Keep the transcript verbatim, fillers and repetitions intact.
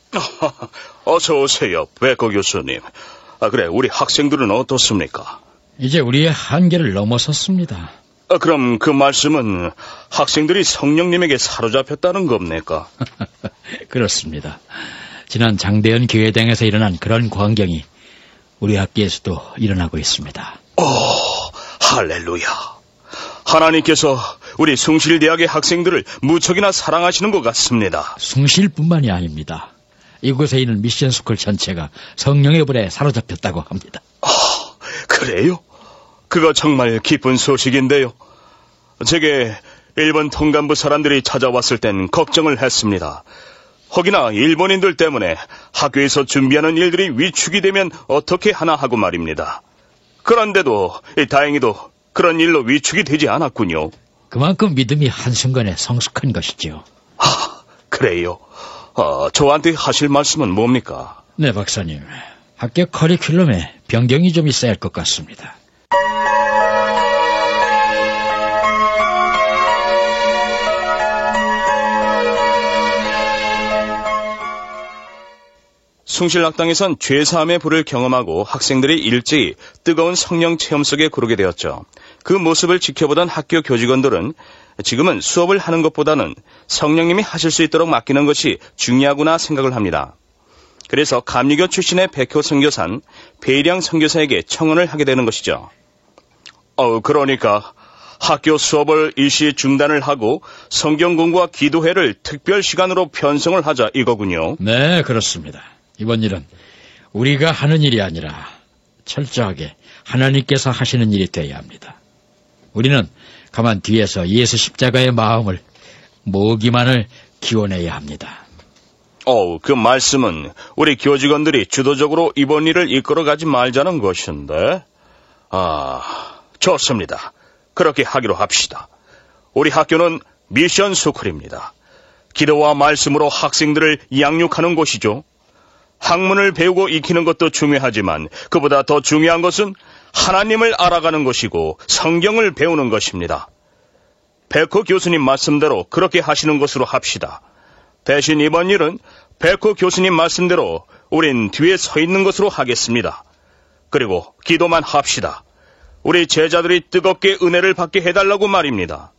어서 오세요, 베커 교수님. 아, 그래, 우리 학생들은 어떻습니까? 이제 우리의 한계를 넘어섰습니다. 아, 그럼 그 말씀은 학생들이 성령님에게 사로잡혔다는 겁니까? 그렇습니다. 지난 장대현 교회당에서 일어난 그런 광경이 우리 학교에서도 일어나고 있습니다. 오, 할렐루야. 하나님께서 우리 숭실대학의 학생들을 무척이나 사랑하시는 것 같습니다. 숭실뿐만이 아닙니다. 이곳에 있는 미션스쿨 전체가 성령의 불에 사로잡혔다고 합니다. 아, 그래요? 그거 정말 기쁜 소식인데요. 제게 일본 통감부 사람들이 찾아왔을 땐 걱정을 했습니다. 혹이나 일본인들 때문에 학교에서 준비하는 일들이 위축이 되면 어떻게 하나 하고 말입니다. 그런데도 다행히도 그런 일로 위축이 되지 않았군요. 그만큼 믿음이 한순간에 성숙한 것이죠. 아, 그래요? 어, 저한테 하실 말씀은 뭡니까? 네, 박사님. 학교 커리큘럼에 변경이 좀 있어야 할 것 같습니다. 숭실학당에선 죄사함의 불을 경험하고 학생들이 일제히 뜨거운 성령 체험 속에 고르게 되었죠. 그 모습을 지켜보던 학교 교직원들은 지금은 수업을 하는 것보다는 성령님이 하실 수 있도록 맡기는 것이 중요하구나 생각을 합니다. 그래서 감리교 출신의 백효 선교사는 배일양 선교사에게 청원을 하게 되는 것이죠. 어, 그러니까 학교 수업을 일시 중단을 하고 성경 공부와 기도회를 특별 시간으로 편성을 하자 이거군요. 네, 그렇습니다. 이번 일은 우리가 하는 일이 아니라 철저하게 하나님께서 하시는 일이 되어야 합니다. 우리는 가만 뒤에서 예수 십자가의 마음을 모으기만을 기원해야 합니다. 어, 그 말씀은 우리 교직원들이 주도적으로 이번 일을 이끌어가지 말자는 것인데. 아, 좋습니다. 그렇게 하기로 합시다. 우리 학교는 미션 스쿨입니다. 기도와 말씀으로 학생들을 양육하는 곳이죠. 학문을 배우고 익히는 것도 중요하지만 그보다 더 중요한 것은 하나님을 알아가는 것이고 성경을 배우는 것입니다. 백호 교수님 말씀대로 그렇게 하시는 것으로 합시다. 대신 이번 일은 백호 교수님 말씀대로 우린 뒤에 서 있는 것으로 하겠습니다. 그리고 기도만 합시다. 우리 제자들이 뜨겁게 은혜를 받게 해달라고 말입니다.